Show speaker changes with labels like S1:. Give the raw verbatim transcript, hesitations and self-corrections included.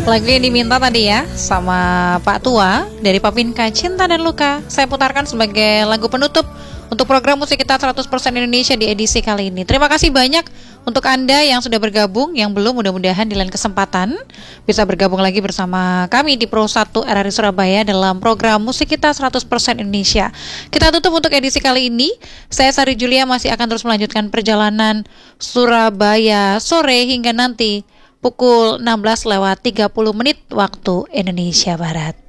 S1: Lagu yang diminta tadi ya sama Pak Tua dari Papinka, Cinta dan Luka, saya putarkan sebagai lagu penutup untuk program Musik Kita seratus persen Indonesia di edisi kali ini. Terima kasih banyak untuk Anda yang sudah bergabung, yang belum mudah-mudahan di lain kesempatan bisa bergabung lagi bersama kami di Pro satu R R I Surabaya dalam program Musik Kita seratus persen Indonesia. Kita tutup untuk edisi kali ini. Saya Sari Julia masih akan terus melanjutkan perjalanan Surabaya sore hingga nanti pukul enam belas lewat tiga puluh menit waktu Indonesia Barat.